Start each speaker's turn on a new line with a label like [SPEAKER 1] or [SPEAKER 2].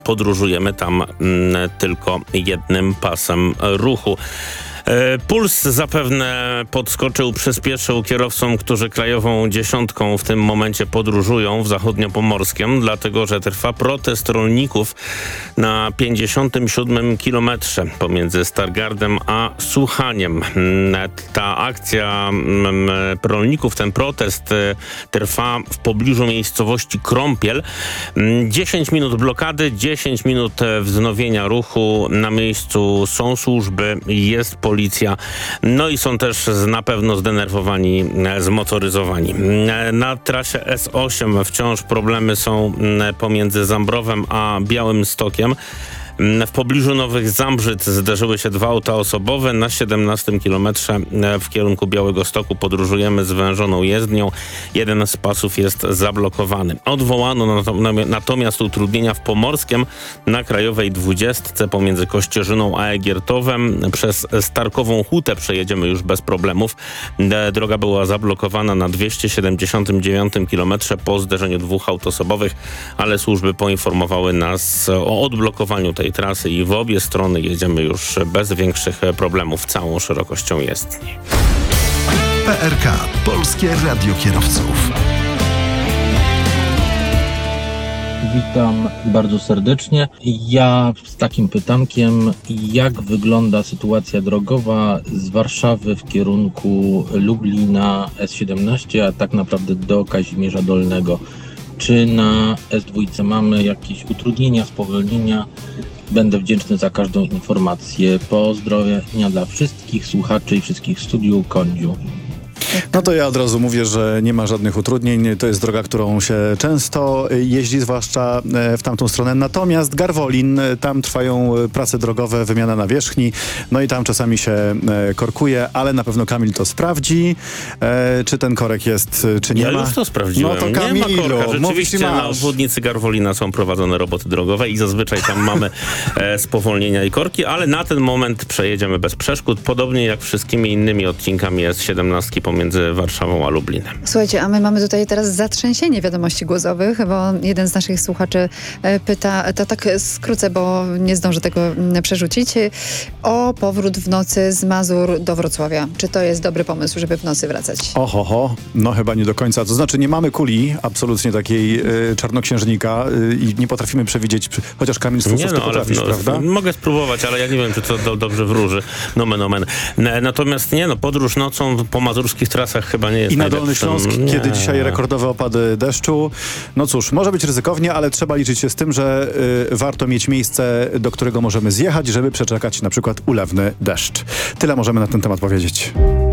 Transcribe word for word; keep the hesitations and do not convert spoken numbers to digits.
[SPEAKER 1] podróżujemy tam mm, tylko jednym pasem ruchu. Puls zapewne podskoczył, przyspieszył kierowcom, którzy krajową dziesiątką w tym momencie podróżują w zachodniopomorskiem, dlatego że trwa protest rolników na pięćdziesiątym siódmym kilometrze pomiędzy Stargardem a Słuchaniem. Ta akcja rolników, ten protest trwa w pobliżu miejscowości Krąpiel. dziesięć minut blokady, dziesięć minut wznowienia ruchu. Na miejscu są służby, jest policja. Policja. No i są też na pewno zdenerwowani, zmotoryzowani. Na trasie S osiem wciąż problemy są pomiędzy Zambrowem a Białymstokiem. W pobliżu Nowych Zambrzyc zderzyły się dwa auta osobowe. Na siedemnastym kilometrze w kierunku Białegostoku podróżujemy zwężoną jezdnią. Jeden z pasów jest zablokowany. Odwołano natomiast utrudnienia w Pomorskiem na krajowej dwudziestce pomiędzy Kościerzyną a Egiertowem. Przez Starkową Hutę przejedziemy już bez problemów. Droga była zablokowana na dwieście siedemdziesiątym dziewiątym kilometrze po zderzeniu dwóch aut osobowych, ale służby poinformowały nas o odblokowaniu tej trasy i w obie strony jedziemy już bez większych problemów całą szerokością jezdni.
[SPEAKER 2] P R K. Polskie Radio Kierowców.
[SPEAKER 3] Witam bardzo serdecznie. Ja z takim pytankiem, jak wygląda sytuacja drogowa z Warszawy w kierunku Lublina S siedemnaście, a tak naprawdę do Kazimierza Dolnego. Czy na S dwa mamy jakieś utrudnienia, spowolnienia? Będę wdzięczny za każdą informację. Pozdrowienia dla wszystkich słuchaczy i wszystkich studiów Kądziu.
[SPEAKER 4] No to ja od razu mówię, że nie ma żadnych utrudnień. To jest droga, którą się często jeździ, zwłaszcza w tamtą stronę. Natomiast Garwolin, tam trwają prace drogowe, wymiana nawierzchni, no i tam czasami się korkuje, ale na pewno Kamil to sprawdzi, e, czy ten korek jest, czy nie
[SPEAKER 1] ja
[SPEAKER 4] ma.
[SPEAKER 1] Ja już to sprawdziłem.
[SPEAKER 4] No to Kamilu,
[SPEAKER 1] nie ma korka. Rzeczywiście na
[SPEAKER 4] masz.
[SPEAKER 1] obwodnicy Garwolina są prowadzone roboty drogowe i zazwyczaj tam mamy e, spowolnienia i korki, ale na ten moment przejedziemy bez przeszkód, podobnie jak wszystkimi innymi odcinkami S siedemnaście pomiędzy Warszawą a Lublinem.
[SPEAKER 5] Słuchajcie, a my mamy tutaj teraz zatrzęsienie wiadomości głosowych, bo jeden z naszych słuchaczy pyta, to tak skrócę, bo nie zdążę tego przerzucić, o powrót w nocy z Mazur do Wrocławia. Czy to jest dobry pomysł, żeby w nocy wracać?
[SPEAKER 4] Oho, ho, no chyba nie do końca. To znaczy nie mamy kuli absolutnie takiej y, czarnoksiężnika y, i nie potrafimy przewidzieć, chociaż Kamil Stwórców
[SPEAKER 1] nie, no,
[SPEAKER 4] to potrafisz,
[SPEAKER 1] no,
[SPEAKER 4] prawda?
[SPEAKER 1] Mogę spróbować, ale ja nie wiem, czy to do, dobrze wróży. Nomen omen. Natomiast nie, no podróż nocą po mazurskich trasach chyba nie jest
[SPEAKER 4] I na
[SPEAKER 1] najlepszym.
[SPEAKER 4] Dolny Śląsk, nie. Kiedy dzisiaj rekordowe opady deszczu. No cóż, może być ryzykownie, ale trzeba liczyć się z tym, że y, warto mieć miejsce, do którego możemy zjechać, żeby przeczekać na przykład ulewny deszcz. Tyle możemy na ten temat powiedzieć.